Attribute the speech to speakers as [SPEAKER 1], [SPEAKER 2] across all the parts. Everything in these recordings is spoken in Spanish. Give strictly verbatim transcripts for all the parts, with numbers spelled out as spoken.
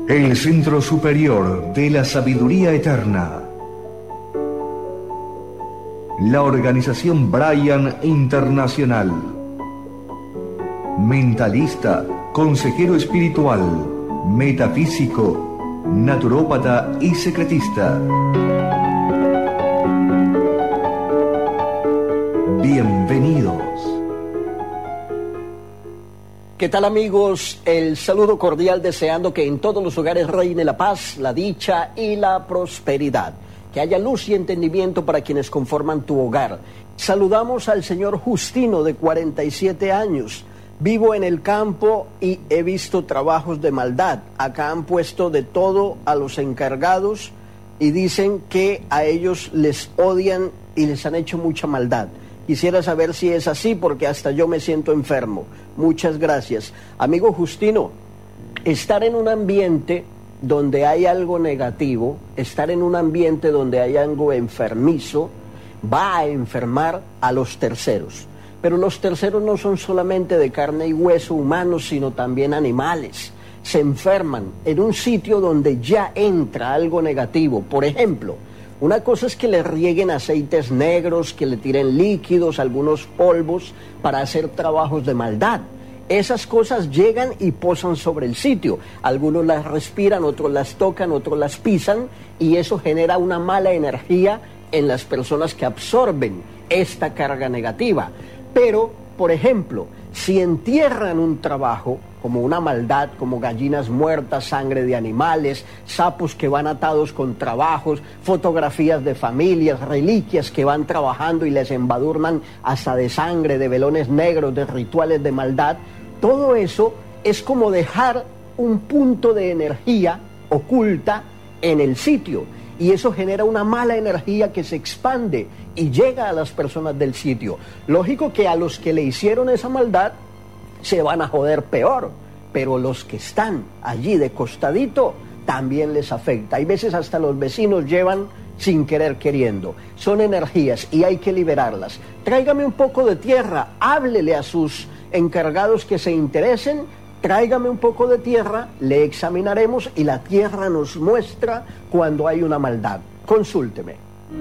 [SPEAKER 1] El Centro Superior de la Sabiduría Eterna. La Organización Brian Internacional. Mentalista, consejero espiritual, metafísico, naturópata y secretista. Bienvenidos.
[SPEAKER 2] ¿Qué tal, amigos? El saludo cordial, deseando que en todos los hogares reine la paz, la dicha y la prosperidad. Que haya luz y entendimiento para quienes conforman tu hogar. Saludamos al señor Justino, de cuarenta y siete años. Vivo en el campo y he visto trabajos de maldad. Acá han puesto de todo a los encargados y dicen que a ellos les odian y les han hecho mucha maldad. Quisiera saber si es así, porque hasta yo me siento enfermo. Muchas gracias. Amigo Justino, estar en un ambiente donde hay algo negativo, estar en un ambiente donde hay algo enfermizo, va a enfermar a los terceros. Pero los terceros no son solamente de carne y hueso humanos, sino también animales. Se enferman en un sitio donde ya entra algo negativo. Por ejemplo, una cosa es que le rieguen aceites negros, que le tiren líquidos, algunos polvos para hacer trabajos de maldad. Esas cosas llegan y posan sobre el sitio. Algunos las respiran, otros las tocan, otros las pisan, y eso genera una mala energía en las personas que absorben esta carga negativa. Pero, por ejemplo, si entierran un trabajo, como una maldad, como gallinas muertas, sangre de animales, sapos que van atados con trabajos, fotografías de familias, reliquias que van trabajando y les embadurnan hasta de sangre, de velones negros, de rituales de maldad, todo eso es como dejar un punto de energía oculta en el sitio. Y eso genera una mala energía que se expande y llega a las personas del sitio. Lógico que a los que le hicieron esa maldad se van a joder peor, pero los que están allí de costadito también les afecta. Hay veces hasta los vecinos llevan sin querer queriendo. Son energías y hay que liberarlas. Tráigame un poco de tierra, háblele a sus encargados que se interesen, tráigame un poco de tierra, le examinaremos y la tierra nos muestra cuando hay una maldad. Consúlteme.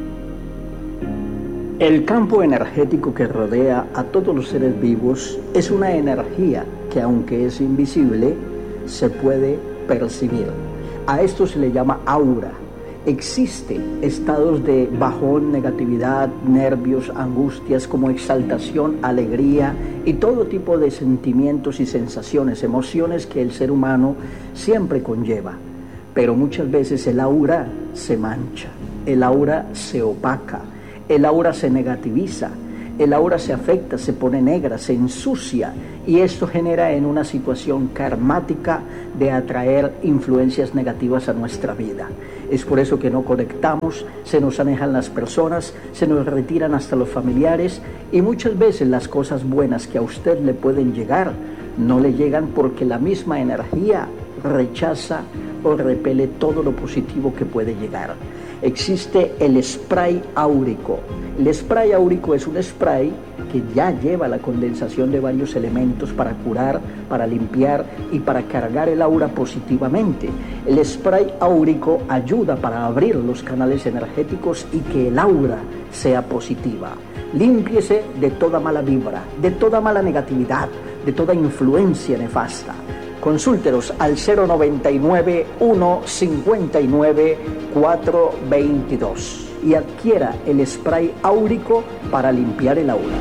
[SPEAKER 2] El campo energético que rodea a todos los seres vivos es una energía que, aunque es invisible, se puede percibir. A esto se le llama aura. Existen estados de bajón, negatividad, nervios, angustias, como exaltación, alegría y todo tipo de sentimientos y sensaciones, emociones que el ser humano siempre conlleva. Pero muchas veces el aura se mancha, el aura se opaca, el aura se negativiza, el aura se afecta, se pone negra, se ensucia, y esto genera en una situación karmática de atraer influencias negativas a nuestra vida. Es por eso que no conectamos, se nos alejan las personas, se nos retiran hasta los familiares, y muchas veces las cosas buenas que a usted le pueden llegar no le llegan porque la misma energía rechaza o repele todo lo positivo que puede llegar. Existe el spray áurico. El spray áurico es un spray que ya lleva la condensación de varios elementos para curar, para limpiar y para cargar el aura positivamente. El spray áurico ayuda para abrir los canales energéticos y que el aura sea positiva. Límpiese de toda mala vibra, de toda mala negatividad, de toda influencia nefasta. Consúltenos al cero noventa y nueve, uno cincuenta y nueve, cuatro veintidós y adquiera el spray áurico para limpiar el aura.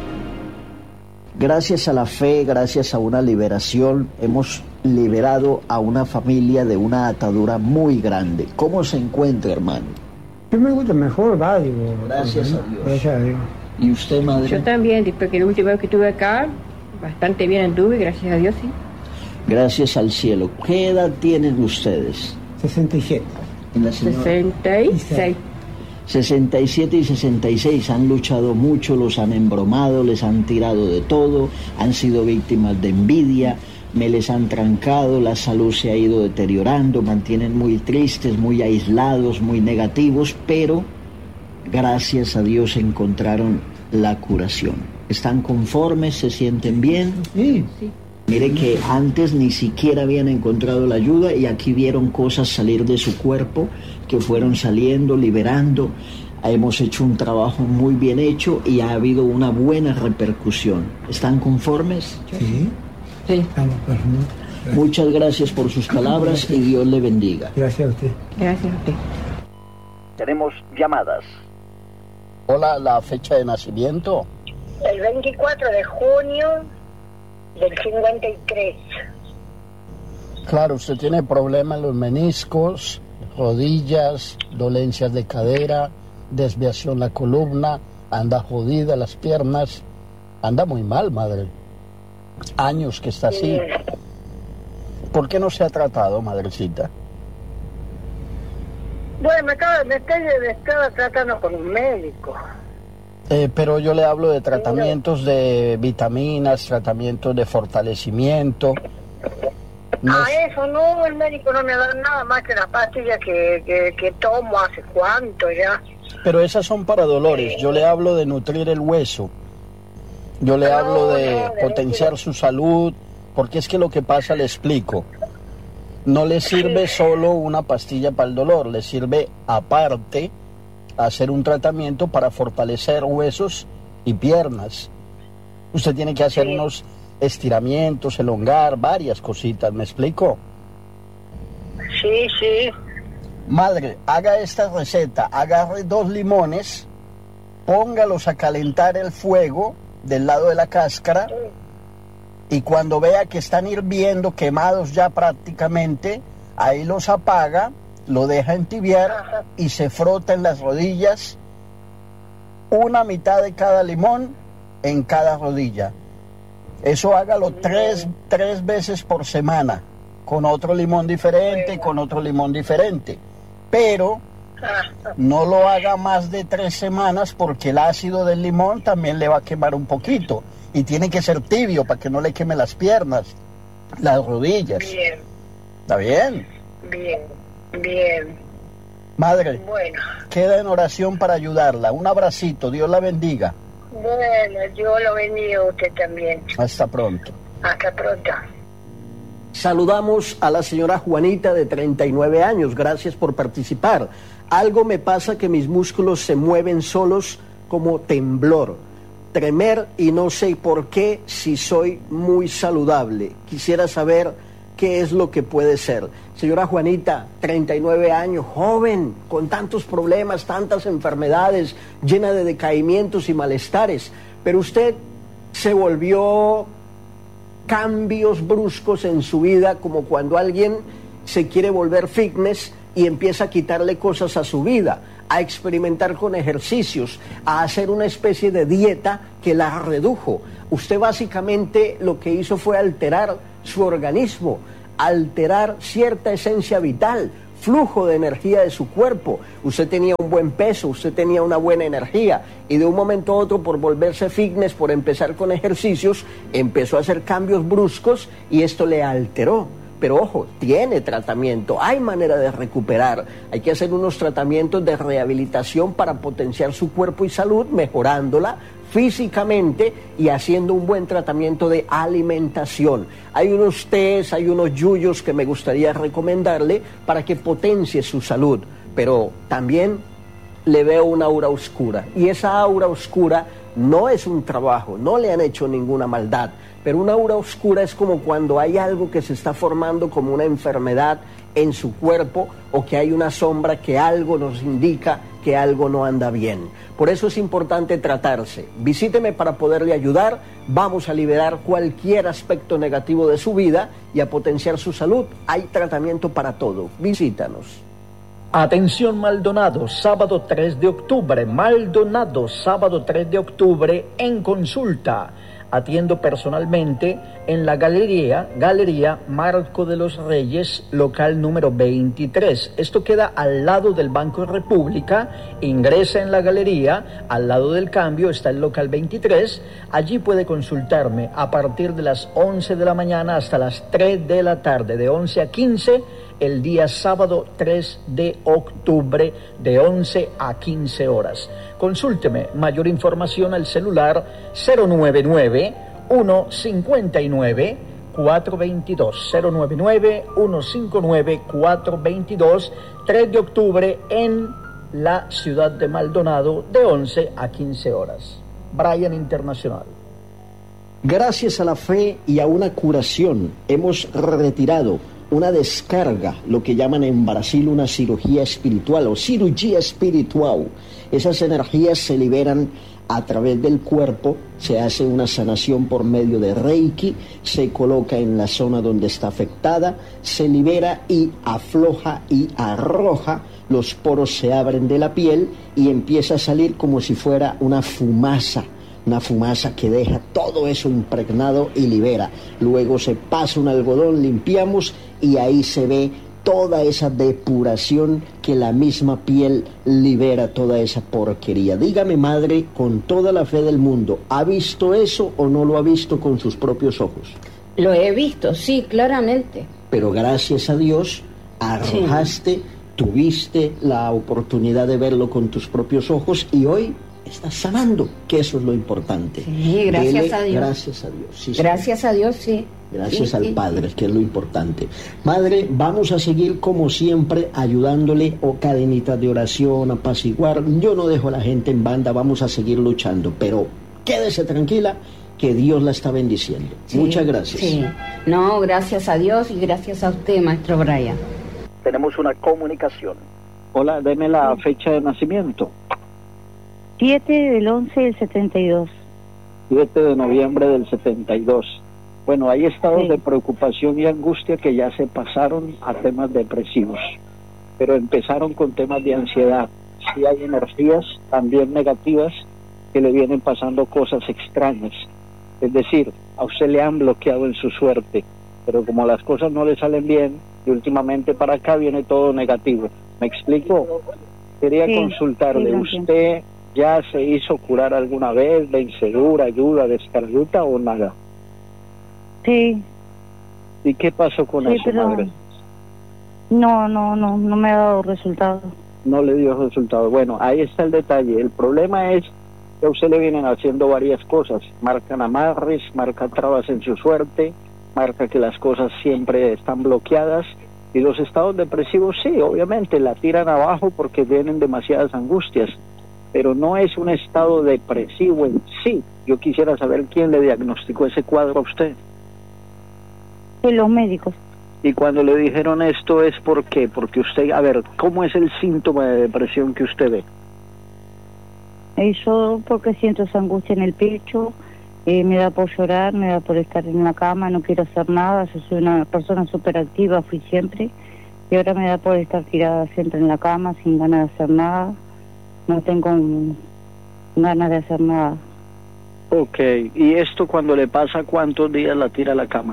[SPEAKER 2] Gracias a la fe, gracias a una liberación, hemos liberado a una familia de una atadura muy grande. ¿Cómo se encuentra, hermano?
[SPEAKER 3] Yo me encuentro mejor, va, digo.
[SPEAKER 2] Gracias a Dios.
[SPEAKER 3] Gracias a Dios.
[SPEAKER 2] ¿Y usted, madre?
[SPEAKER 4] Yo también, después que la última vez que estuve acá, bastante bien anduve, gracias a Dios, sí.
[SPEAKER 2] Gracias al cielo. ¿Qué edad tienen ustedes?
[SPEAKER 3] sesenta y siete.
[SPEAKER 2] ¿Y la señora?
[SPEAKER 4] sesenta y seis.
[SPEAKER 2] sesenta y siete y sesenta y seis han luchado mucho, los han embromado, les han tirado de todo, han sido víctimas de envidia, me les han trancado, la salud se ha ido deteriorando, mantienen muy tristes, muy aislados, muy negativos, pero gracias a Dios encontraron la curación. ¿Están conformes? ¿Se sienten bien?
[SPEAKER 3] Sí.
[SPEAKER 4] Sí.
[SPEAKER 2] Mire que antes ni siquiera habían encontrado la ayuda y aquí vieron cosas salir de su cuerpo que fueron saliendo, liberando. Hemos hecho un trabajo muy bien hecho y ha habido una buena repercusión. ¿Están conformes?
[SPEAKER 3] Sí.
[SPEAKER 4] Sí.
[SPEAKER 3] Estamos conformes.
[SPEAKER 2] Muchas gracias por sus palabras y Dios le bendiga.
[SPEAKER 3] Gracias a usted.
[SPEAKER 4] Gracias a usted.
[SPEAKER 2] Tenemos llamadas. Hola, la fecha de nacimiento.
[SPEAKER 5] El veinticuatro de junio del cincuenta y tres.
[SPEAKER 2] Claro, usted tiene problemas en los meniscos, rodillas, dolencias de cadera, desviación la columna, anda jodida las piernas, anda muy mal, madre. Años que está así. ¿Por qué no se ha tratado, madrecita?
[SPEAKER 5] Bueno, me estaba, me estaba, me estaba tratando con un médico.
[SPEAKER 2] Eh, pero yo le hablo de tratamientos de vitaminas, tratamientos de fortalecimiento. No
[SPEAKER 5] A
[SPEAKER 2] es-
[SPEAKER 5] eso no, el médico no me da nada más que las pastillas que, que, que tomo hace cuánto ya.
[SPEAKER 2] Pero esas son para dolores. Yo le hablo de nutrir el hueso. Yo le
[SPEAKER 5] No,
[SPEAKER 2] hablo de
[SPEAKER 5] no, de
[SPEAKER 2] potenciar
[SPEAKER 5] nutrir.
[SPEAKER 2] su salud, porque es que lo que pasa, le explico. No le sirve solo una pastilla para el dolor, le sirve aparte hacer un tratamiento para fortalecer huesos y piernas. Usted tiene que hacer
[SPEAKER 5] Sí.
[SPEAKER 2] unos estiramientos, elongar, varias cositas, ¿me explico?
[SPEAKER 5] Sí, sí.
[SPEAKER 2] Madre, haga esta receta, agarre dos limones, póngalos a calentar el fuego del lado de la cáscara y cuando vea que están hirviendo, quemados ya prácticamente, ahí los apaga, lo deja entibiar
[SPEAKER 5] Ajá.
[SPEAKER 2] y se frota en las rodillas una mitad de cada limón en cada rodilla. Eso hágalo tres, tres veces por semana, con otro limón diferente,
[SPEAKER 5] Bueno.
[SPEAKER 2] con otro limón diferente. Pero
[SPEAKER 5] Ah,
[SPEAKER 2] no lo haga más de tres semanas porque el ácido del limón también le va a quemar un poquito. Y tiene que ser tibio para que no le queme las piernas, las rodillas.
[SPEAKER 5] bien,
[SPEAKER 2] ¿Está bien?
[SPEAKER 5] bien, bien.
[SPEAKER 2] Madre,
[SPEAKER 5] Bueno,
[SPEAKER 2] queda en oración para ayudarla. Un abracito, Dios la bendiga.
[SPEAKER 5] bueno, yo lo bendiga a usted también.
[SPEAKER 2] Hasta pronto.
[SPEAKER 5] Hasta pronto.
[SPEAKER 2] Saludamos a la señora Juanita de treinta y nueve años. Gracias por participar. Algo me pasa que mis músculos se mueven solos como temblor. Tremer y no sé por qué si soy muy saludable. Quisiera saber qué es lo que puede ser. Señora Juanita, treinta y nueve años, joven, con tantos problemas, tantas enfermedades, llena de decaimientos y malestares. Pero usted se volvió cambios bruscos en su vida, como cuando alguien se quiere volver fitness y empieza a quitarle cosas a su vida, a experimentar con ejercicios, a hacer una especie de dieta que la redujo. Usted básicamente lo que hizo fue alterar su organismo, alterar cierta esencia vital, flujo de energía de su cuerpo. Usted tenía un buen peso, usted tenía una buena energía y de un momento a otro, por volverse fitness, por empezar con ejercicios, empezó a hacer cambios bruscos y esto le alteró. Pero ojo, tiene tratamiento, hay manera de recuperar, hay que hacer unos tratamientos de rehabilitación para potenciar su cuerpo y salud, mejorándola físicamente y haciendo un buen tratamiento de alimentación. Hay unos tés, hay unos yuyos que me gustaría recomendarle para que potencie su salud, pero también le veo una aura oscura y esa aura oscura no es un trabajo, no le han hecho ninguna maldad, pero una aura oscura es como cuando hay algo que se está formando como una enfermedad en su cuerpo o que hay una sombra que algo nos indica que algo no anda bien. Por eso es importante tratarse. Visíteme para poderle ayudar. Vamos a liberar cualquier aspecto negativo de su vida y a potenciar su salud. Hay tratamiento para todo. Visítanos.
[SPEAKER 6] Atención Maldonado, sábado tres de octubre, Maldonado, sábado tres de octubre en consulta. Atiendo personalmente en la galería, Galería Marco de los Reyes, local número veintitrés. Esto queda al lado del Banco República. Ingresa en la galería, al lado del cambio está el local veintitrés. Allí puede consultarme a partir de las once de la mañana hasta las tres de la tarde, de once a quince, el día sábado tres de octubre, de once a quince horas. Consúlteme mayor información al celular cero nueve nueve, uno cinco nueve, cuatro dos dos, cero nueve nueve, uno cinco nueve, cuatro dos dos, tres de octubre en la ciudad de Maldonado de once a quince horas. Brian Internacional.
[SPEAKER 2] Gracias a la fe y a una curación hemos retirado una descarga, lo que llaman en Brasil una cirugía espiritual o cirugía espiritual. Esas energías se liberan a través del cuerpo, se hace una sanación por medio de Reiki, se coloca en la zona donde está afectada, se libera y afloja y arroja, los poros se abren de la piel y empieza a salir como si fuera una fumaza, una fumaza que deja todo eso impregnado y libera. Luego se pasa un algodón, limpiamos y ahí se ve toda esa depuración que la misma piel libera, toda esa porquería. Dígame, madre, con toda la fe del mundo, ¿ha visto eso o no lo ha visto con sus propios ojos?
[SPEAKER 7] Lo he visto, sí, claramente.
[SPEAKER 2] Pero gracias a Dios, arrojaste, sí. Tuviste la oportunidad de verlo con tus propios ojos y hoy estás sanando, que eso es lo importante.
[SPEAKER 7] Sí, gracias
[SPEAKER 2] Dele,
[SPEAKER 7] a Dios.
[SPEAKER 2] Gracias a Dios. Sí,
[SPEAKER 7] gracias a Dios, sí.
[SPEAKER 2] Gracias
[SPEAKER 7] sí,
[SPEAKER 2] al
[SPEAKER 7] sí.
[SPEAKER 2] Padre, que es lo importante. Madre, vamos a seguir como siempre ayudándole, o cadenitas de oración, apaciguar. Yo no dejo a la gente en banda, vamos a seguir luchando, pero quédese tranquila que Dios la está bendiciendo. Sí, muchas gracias.
[SPEAKER 7] Sí. No, gracias a Dios y gracias a usted, maestro Brian.
[SPEAKER 6] Tenemos una comunicación. Hola, deme la fecha de nacimiento.
[SPEAKER 8] siete del once del setenta y dos.
[SPEAKER 6] siete de noviembre del setenta y dos. Bueno, hay estados sí. de preocupación y angustia que ya se pasaron a temas depresivos, pero empezaron con temas de ansiedad. Sí hay energías también negativas que le vienen pasando cosas extrañas. Es decir, a usted le han bloqueado en su suerte, pero como las cosas no le salen bien, y últimamente para acá viene todo negativo. ¿Me explico? Quería sí, consultarle, sí, ¿usted ya se hizo curar alguna vez, vencedura, ayuda, descarguita o nada?
[SPEAKER 8] Sí.
[SPEAKER 6] ¿Y qué pasó con
[SPEAKER 8] sí,
[SPEAKER 6] eso,
[SPEAKER 8] pero
[SPEAKER 6] madre?
[SPEAKER 8] No, no, no, no me ha dado resultado.
[SPEAKER 6] No le dio resultado. Bueno, ahí está el detalle. El problema es que a usted le vienen haciendo varias cosas. Marcan amarres, marcan trabas en su suerte, marca que las cosas siempre están bloqueadas. Y los estados depresivos, sí, obviamente, la tiran abajo porque vienen demasiadas angustias. Pero no es un estado depresivo en sí. Yo quisiera saber quién le diagnosticó ese cuadro a usted.
[SPEAKER 8] Sí, los médicos.
[SPEAKER 6] Y cuando le dijeron esto, ¿es por qué? Porque usted, a ver, ¿cómo es el síntoma de depresión que usted ve?
[SPEAKER 8] Eso porque siento esa angustia en el pecho, eh, me da por llorar, me da por estar en la cama, no quiero hacer nada. Yo soy una persona súper activa, fui siempre, y ahora me da por estar tirada siempre en la cama, sin ganas de hacer nada. No tengo un, ganas de hacer nada.
[SPEAKER 6] Ok, ¿y esto cuando le pasa cuántos días la tira a la cama?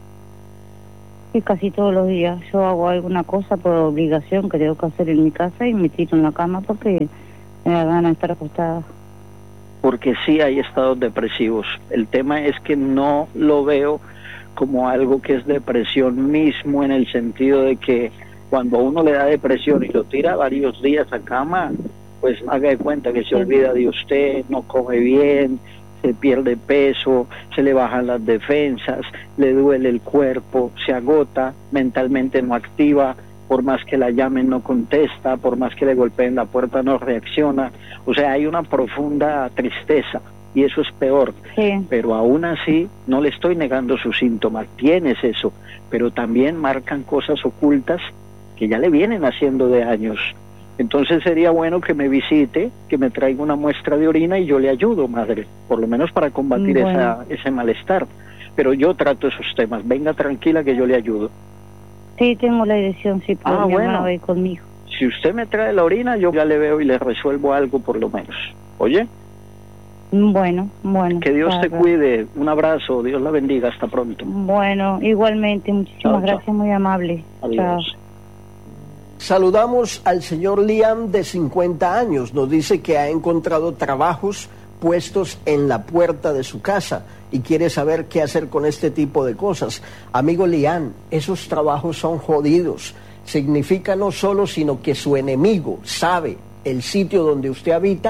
[SPEAKER 8] Sí, casi todos los días. Yo hago alguna cosa por obligación que tengo que hacer en mi casa y me tiro en la cama porque me da ganas de estar acostada.
[SPEAKER 6] Porque sí hay estados depresivos. El tema es que no lo veo como algo que es depresión mismo, en el sentido de que cuando a uno le da depresión y lo tira varios días a cama, pues haga de cuenta que se olvida de usted, no come bien, se pierde peso, se le bajan las defensas, le duele el cuerpo, se agota, mentalmente no activa, por más que la llamen no contesta, por más que le golpeen la puerta no reacciona. O sea, hay una profunda tristeza y eso es peor.
[SPEAKER 8] Sí.
[SPEAKER 6] Pero aún así no le estoy negando sus síntomas, tienes eso, pero también marcan cosas ocultas que ya le vienen haciendo de años. Entonces sería bueno que me visite, que me traiga una muestra de orina y yo le ayudo, madre, por lo menos para combatir bueno. esa, ese malestar. Pero yo trato esos temas. Venga tranquila que yo le ayudo.
[SPEAKER 8] Sí, tengo la dirección, sí, pero
[SPEAKER 6] ah,
[SPEAKER 8] mi
[SPEAKER 6] bueno.
[SPEAKER 8] hermana va a ir conmigo.
[SPEAKER 6] Si usted me trae la orina, yo ya le veo y le resuelvo algo por lo menos. ¿Oye?
[SPEAKER 8] Bueno, bueno.
[SPEAKER 6] Que Dios
[SPEAKER 8] claro.
[SPEAKER 6] te cuide. Un abrazo. Dios la bendiga. Hasta pronto.
[SPEAKER 8] Bueno, igualmente. Muchísimas chao, gracias, chao. Muy amable.
[SPEAKER 6] Adiós.
[SPEAKER 8] Chao.
[SPEAKER 2] Saludamos al señor Liam, de cincuenta años. Nos dice que ha encontrado trabajos puestos en la puerta de su casa y quiere saber qué hacer con este tipo de cosas. Amigo Liam, esos trabajos son jodidos. Significa no solo, sino que su enemigo sabe el sitio donde usted habita,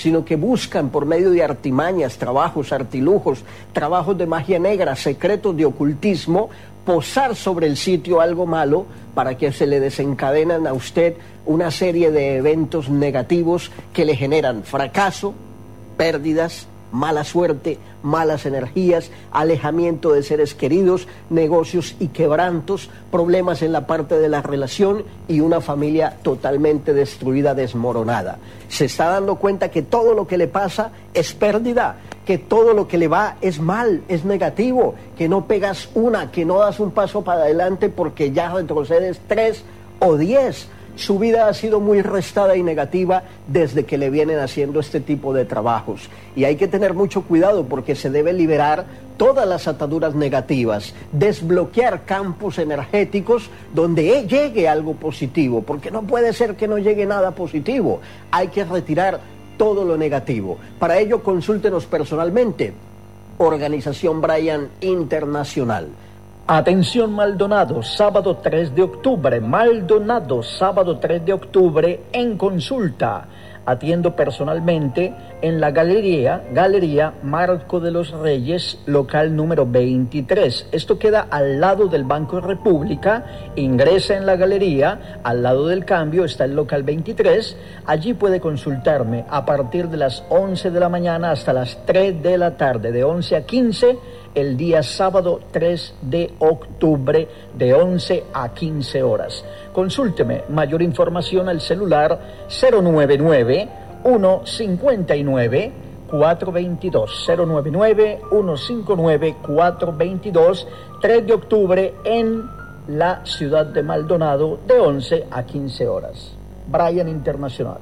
[SPEAKER 2] sino que buscan por medio de artimañas, trabajos, artilujos, trabajos de magia negra, secretos de ocultismo, posar sobre el sitio algo malo para que se le desencadenan a usted una serie de eventos negativos que le generan fracaso, pérdidas, mala suerte, malas energías, alejamiento de seres queridos, negocios y quebrantos, problemas en la parte de la relación y una familia totalmente destruida, desmoronada. Se está dando cuenta que todo lo que le pasa es pérdida, que todo lo que le va es mal, es negativo, que no pegas una, que no das un paso para adelante porque ya retrocedes tres o diez. Su vida ha sido muy restada y negativa desde que le vienen haciendo este tipo de trabajos. Y hay que tener mucho cuidado porque se debe liberar todas las ataduras negativas, desbloquear campos energéticos donde llegue algo positivo, porque no puede ser que no llegue nada positivo. Hay que retirar todo lo negativo. Para ello, consúltenos personalmente. Organización Bryan Internacional.
[SPEAKER 6] Atención Maldonado, sábado tres de octubre, Maldonado, sábado tres de octubre, en consulta. Atiendo personalmente en la galería, Galería Marco de los Reyes, local número veintitrés. Esto queda al lado del Banco República. Ingresa en la galería, al lado del cambio está el local veintitrés. Allí puede consultarme a partir de las once de la mañana hasta las tres de la tarde, de once a quince, el día sábado tres de octubre, de once a quince horas. Consúlteme mayor información al celular cero nueve nueve, uno cinco nueve, cuatro dos dos, cero nueve nueve, uno cinco nueve, cuatro dos dos, tres de octubre en la ciudad de Maldonado, de once a quince horas. Bryan Internacional.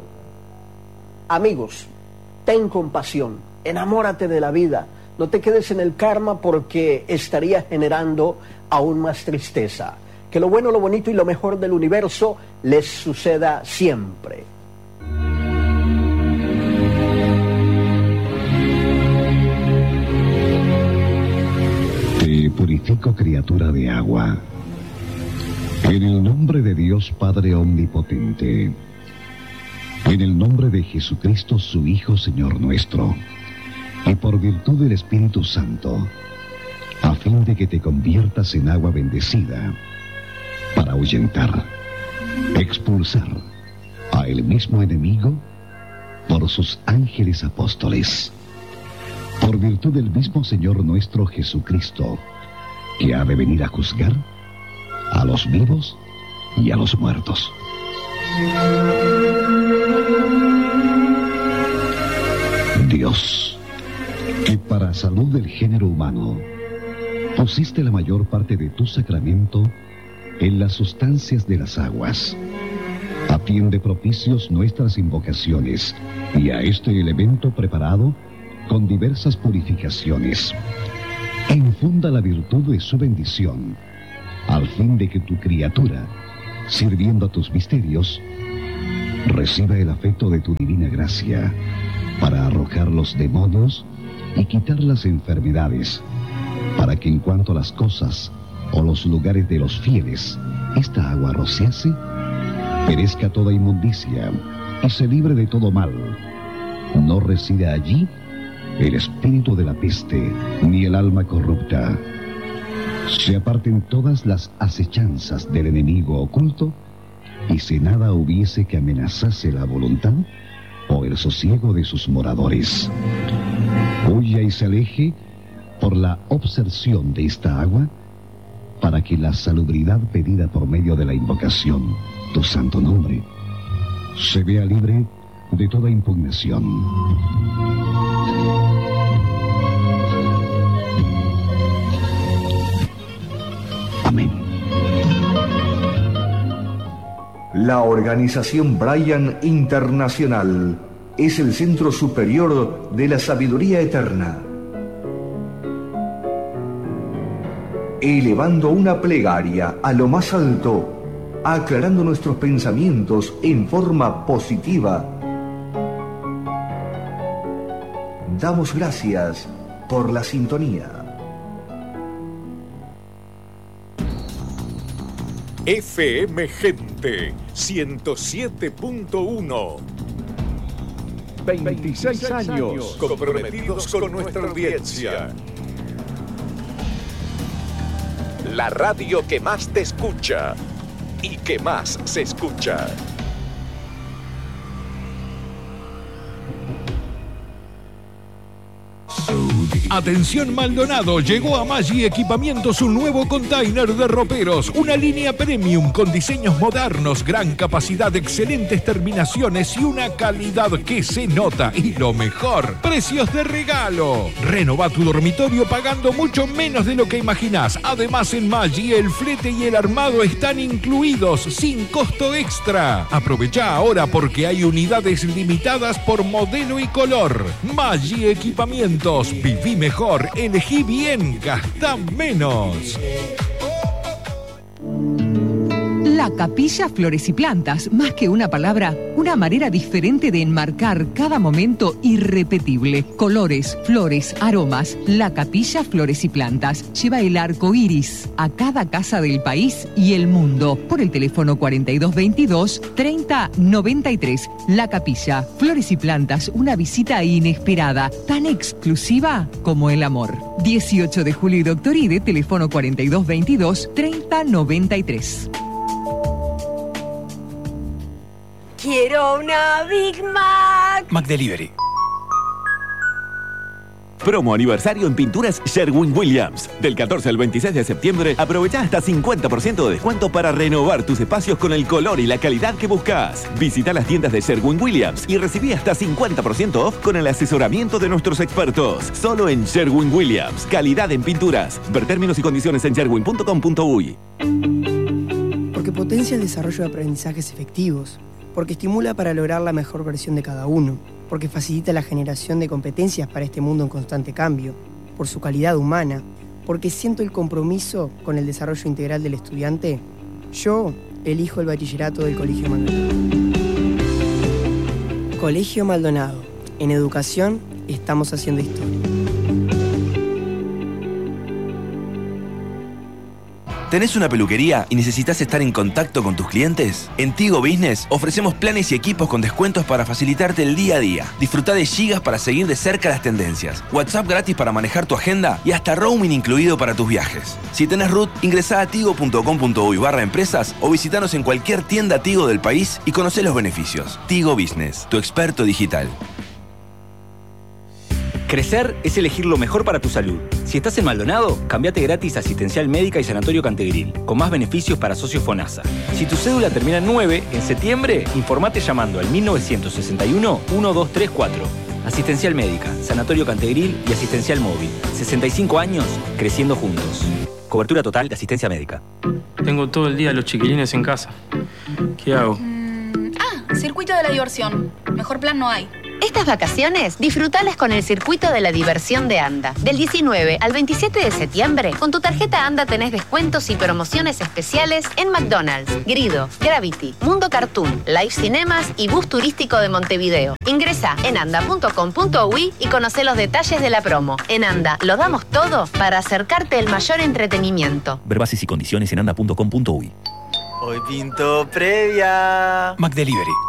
[SPEAKER 2] Amigos, ten compasión, enamórate de la vida. No te quedes en el karma porque estaría generando aún más tristeza. Que lo bueno, lo bonito y lo mejor del universo les suceda siempre.
[SPEAKER 9] Te purifico, criatura de agua. En el nombre de Dios Padre Omnipotente. En el nombre de Jesucristo, su Hijo, Señor nuestro. Y por virtud del Espíritu Santo, a fin de que te conviertas en agua bendecida, para ahuyentar, expulsar a el mismo enemigo por sus ángeles apóstoles, por virtud del mismo Señor nuestro Jesucristo, que ha de venir a juzgar a los vivos y a los muertos. Dios, que para salud del género humano pusiste la mayor parte de tu sacramento en las sustancias de las aguas, atiende propicios nuestras invocaciones y a este elemento preparado con diversas purificaciones. Infunda la virtud de su bendición, al fin de que tu criatura, sirviendo a tus misterios, reciba el afecto de tu divina gracia para arrojar los demonios y quitar las enfermedades, para que en cuanto a las cosas o los lugares de los fieles esta agua rociase, perezca toda inmundicia y se libre de todo mal. No resida allí el espíritu de la peste, ni el alma corrupta. Se aparten todas las acechanzas del enemigo oculto, y si nada hubiese que amenazase la voluntad o el sosiego de sus moradores. Huya y se aleje por la obserción de esta agua, para que la salubridad pedida por medio de la invocación, tu santo nombre, se vea libre de toda impugnación. Amén.
[SPEAKER 1] La organización Bryan Internacional es el centro superior de la sabiduría eterna. Elevando una plegaria a lo más alto, aclarando nuestros pensamientos en forma positiva, damos gracias por la sintonía.
[SPEAKER 10] F M Gente ciento siete punto uno.
[SPEAKER 1] veintiséis años.
[SPEAKER 10] Comprometidos con nuestra audiencia. La radio que más te escucha y que más se escucha.
[SPEAKER 11] Atención Maldonado, llegó a Maggi Equipamientos un nuevo container de roperos, una línea premium con diseños modernos, gran capacidad, excelentes terminaciones y una calidad que se nota. Y lo mejor, precios de regalo. Renova tu dormitorio pagando mucho menos de lo que imaginás. Además en Maggi el flete y el armado están incluidos sin costo extra. Aprovecha ahora porque hay unidades limitadas por modelo y color. Maggi Equipamientos, viví mejor, elegí bien, gastá menos.
[SPEAKER 12] La Capilla Flores y Plantas, más que una palabra, una manera diferente de enmarcar cada momento irrepetible. Colores, flores, aromas. La Capilla Flores y Plantas lleva el arco iris a cada casa del país y el mundo. Por el teléfono cuarenta y dos veintidós, treinta noventa y tres. La Capilla Flores y Plantas, una visita inesperada, tan exclusiva como el amor. dieciocho de julio y Doctor Ide, teléfono cuarenta y dos veintidós, treinta noventa y tres.
[SPEAKER 13] Quiero una Big Mac.
[SPEAKER 14] McDelivery. Promo aniversario en pinturas Sherwin-Williams. Del catorce al veintiséis de septiembre, aprovecha hasta cincuenta por ciento de descuento para renovar tus espacios con el color y la calidad que buscas. Visita las tiendas de Sherwin-Williams y recibí hasta cincuenta por ciento off con el asesoramiento de nuestros expertos. Solo en Sherwin-Williams. Calidad en pinturas. Ver términos y condiciones en sherwin punto com punto uy.
[SPEAKER 15] Porque potencia el desarrollo de aprendizajes efectivos. Porque estimula para lograr la mejor versión de cada uno, porque facilita la generación de competencias para este mundo en constante cambio, por su calidad humana, porque siento el compromiso con el desarrollo integral del estudiante, yo elijo el bachillerato del Colegio Maldonado. Colegio Maldonado, en educación estamos haciendo historia.
[SPEAKER 16] ¿Tenés una peluquería y necesitas estar en contacto con tus clientes? En Tigo Business ofrecemos planes y equipos con descuentos para facilitarte el día a día. Disfruta de gigas para seguir de cerca las tendencias, WhatsApp gratis para manejar tu agenda y hasta roaming incluido para tus viajes. Si tenés R U T, ingresá a tigo punto com punto uy barra empresas o visitanos en cualquier tienda Tigo del país y conocé los beneficios. Tigo Business, tu experto digital.
[SPEAKER 17] Crecer es elegir lo mejor para tu salud. Si estás en Maldonado, cambiate gratis a Asistencial Médica y Sanatorio Cantegril, con más beneficios para socios FONASA. Si tu cédula termina en nueve, en septiembre, informate llamando al mil novecientos sesenta y uno, doce treinta y cuatro. Asistencial Médica, Sanatorio Cantegril y Asistencial Móvil. sesenta y cinco años, creciendo juntos. Cobertura total de asistencia médica.
[SPEAKER 18] Tengo todo el día los chiquilines en casa. ¿Qué hago?
[SPEAKER 19] Mm, ah, Circuito de la Diversión. Mejor plan no hay.
[SPEAKER 20] Estas vacaciones, disfrutalas con el Circuito de la Diversión de ANDA. Del diecinueve al veintisiete de septiembre, con tu tarjeta ANDA tenés descuentos y promociones especiales en McDonald's, Grido, Gravity, Mundo Cartoon, Live Cinemas y Bus Turístico de Montevideo. Ingresá en anda punto com punto uy y conocé los detalles de la promo. En ANDA lo damos todo para acercarte el mayor entretenimiento.
[SPEAKER 14] Ver bases y condiciones en anda punto com punto uy.
[SPEAKER 21] Hoy pinto previa.
[SPEAKER 14] McDelivery.